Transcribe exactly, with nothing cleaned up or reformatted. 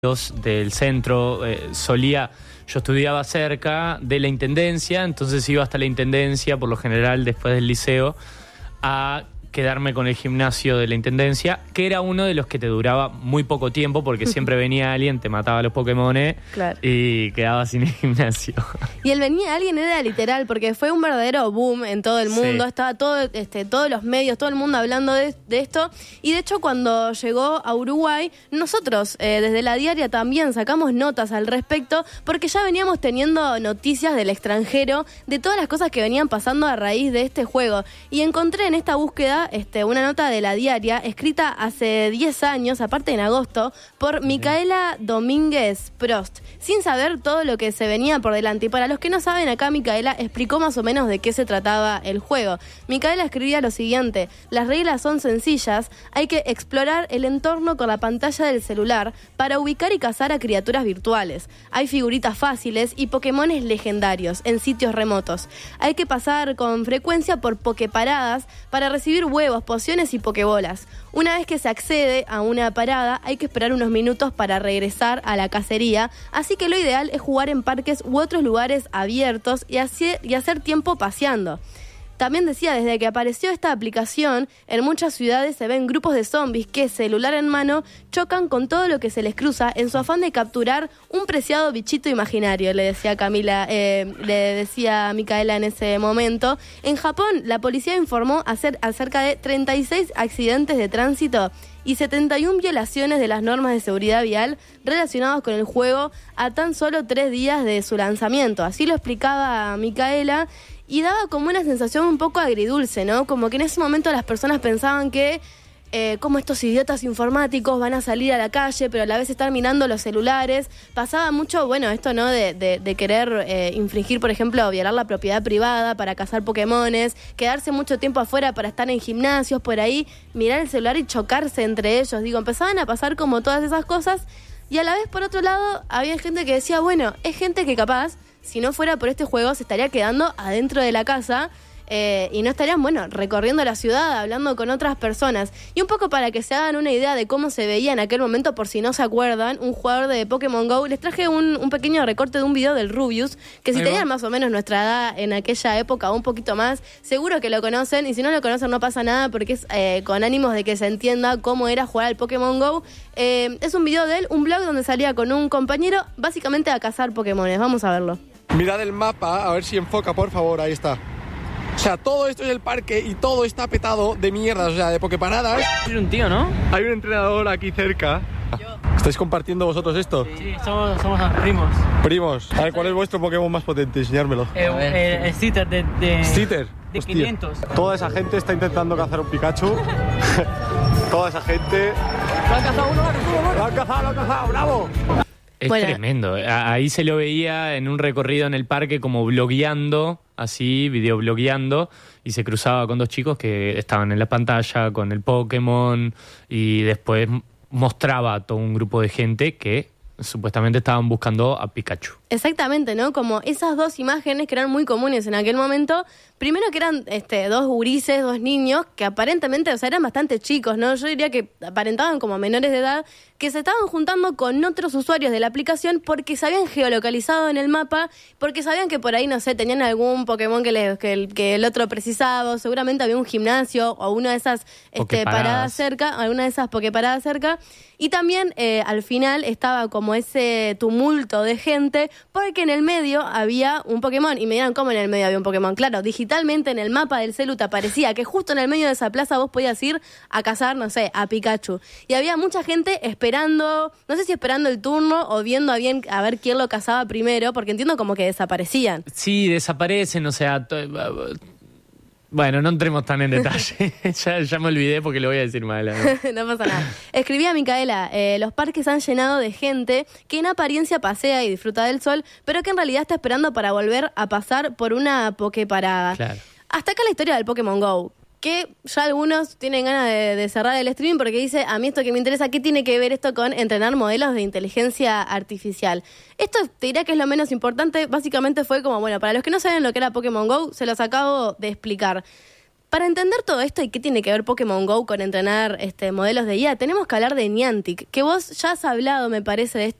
del centro, eh, solía, yo estudiaba cerca de la intendencia, entonces iba hasta la intendencia, por lo general después del liceo, a quedarme con el gimnasio de la intendencia, que era uno de los que te duraba muy poco tiempo, porque siempre venía alguien, te mataba a los Pokémones, claro, y quedabas sin el gimnasio. Y el venía alguien era literal, porque fue un verdadero boom en todo el mundo, sí. Estaba todo, este, todos los medios, todo el mundo hablando de, de esto, y de hecho cuando llegó a Uruguay, nosotros eh, desde la diaria también sacamos notas al respecto, porque ya veníamos teniendo noticias del extranjero, de todas las cosas que venían pasando a raíz de este juego, y encontré en esta búsqueda Este, una nota de la diaria escrita hace diez años, aparte en agosto, por Micaela Domínguez Prost, sin saber todo lo que se venía por delante. Y para los que no saben, acá Micaela explicó más o menos de qué se trataba el juego. Micaela escribía lo siguiente: las reglas son sencillas, hay que explorar el entorno con la pantalla del celular para ubicar y cazar a criaturas virtuales. Hay figuritas fáciles y Pokémones legendarios en sitios remotos. Hay que pasar con frecuencia por poképaradas para recibir huevos, pociones y pokebolas. Una vez que se accede a una parada, hay que esperar unos minutos para regresar a la cacería, así que lo ideal es jugar en parques u otros lugares abiertos y hacer, y hacer tiempo paseando. También decía, desde que apareció esta aplicación, en muchas ciudades se ven grupos de zombies que, celular en mano, chocan con todo lo que se les cruza en su afán de capturar un preciado bichito imaginario, le decía Camila, eh, le decía Micaela en ese momento. En Japón, la policía informó hacer acerca de treinta y seis accidentes de tránsito y setenta y una violaciones de las normas de seguridad vial relacionados con el juego a tan solo tres días de su lanzamiento. Así lo explicaba Micaela. Y daba como una sensación un poco agridulce, ¿no? Como que en ese momento las personas pensaban que eh, como estos idiotas informáticos van a salir a la calle, pero a la vez están mirando los celulares. Pasaba mucho, bueno, esto, ¿no? De, de, de querer eh, infringir, por ejemplo, violar la propiedad privada para cazar Pokémones, quedarse mucho tiempo afuera para estar en gimnasios, por ahí, mirar el celular y chocarse entre ellos. Digo, empezaban a pasar como todas esas cosas. Y a la vez, por otro lado, había gente que decía, bueno, es gente que capaz, si no fuera por este juego, se estaría quedando adentro de la casa eh, y no estarían, bueno, recorriendo la ciudad, hablando con otras personas. Y un poco para que se hagan una idea de cómo se veía en aquel momento, por si no se acuerdan, un jugador de Pokémon GO, les traje un, un pequeño recorte de un video del Rubius, que si Ahí tenían va. más o menos nuestra edad en aquella época o un poquito más, seguro que lo conocen, y si no lo conocen no pasa nada, porque es eh, con ánimos de que se entienda cómo era jugar al Pokémon GO. Eh, es un video de él, un blog donde salía con un compañero, básicamente a cazar Pokémones. Vamos a verlo. Mirad el mapa, a ver si enfoca, por favor, ahí está. O sea, todo esto es el parque y todo está petado de mierda, o sea, de poképaradas. Es un tío, ¿no? Hay un entrenador aquí cerca. Yo. ¿Estáis compartiendo vosotros esto? Sí, somos, somos primos. Primos. A ver, ¿cuál es vuestro Pokémon más potente? Enseñármelo. Eh, eh, el Stitter de... de ¿Stitter? De Hostia. quinientos. Toda esa gente está intentando cazar un Pikachu. Toda esa gente... ¡Lo han cazado uno! ¡Lo han cazado, lo han cazado! ¡Bravo! Es bueno. Tremendo. Ahí se lo veía en un recorrido en el parque como blogueando, así, videoblogueando, y se cruzaba con dos chicos que estaban en la pantalla con el Pokémon y después mostraba a todo un grupo de gente que supuestamente estaban buscando a Pikachu. Exactamente, ¿no? Como esas dos imágenes que eran muy comunes en aquel momento. Primero que eran este, dos gurises, dos niños, que aparentemente, o sea, eran bastante chicos, ¿no? Yo diría que aparentaban como menores de edad, que se estaban juntando con otros usuarios de la aplicación porque se habían geolocalizado en el mapa, porque sabían que por ahí, no sé, tenían algún Pokémon que, les, que, el, que el otro precisaba, o seguramente había un gimnasio o una de esas este, paradas cerca, alguna de esas poképaradas cerca. Y también eh, al final estaba como ese tumulto de gente, porque en el medio había un Pokémon. Y me dirán, ¿cómo en el medio había un Pokémon? Claro, digitalmente en el mapa del celu te aparecía que justo en el medio de esa plaza vos podías ir a cazar, no sé, a Pikachu. Y había mucha gente esperando, no sé si esperando el turno o viendo a, bien, a ver quién lo cazaba primero, porque entiendo como que desaparecían. Sí, desaparecen, o sea... To- Bueno, no entremos tan en detalle. ya, ya me olvidé porque lo voy a decir mal. ¿no? No pasa nada. Escribía Micaela, eh, los parques han llenado de gente que en apariencia pasea y disfruta del sol, pero que en realidad está esperando para volver a pasar por una poképarada. Claro. Hasta acá la historia del Pokémon GO, que ya algunos tienen ganas de, de cerrar el streaming porque dice, a mí esto que me interesa, ¿qué tiene que ver esto con entrenar modelos de inteligencia artificial? Esto te diré que es lo menos importante. Básicamente fue como, bueno, para los que no saben lo que era Pokémon GO, se los acabo de explicar. Para entender todo esto y qué tiene que ver Pokémon Go con entrenar este, modelos de I A, tenemos que hablar de Niantic, que vos ya has hablado, me parece, de,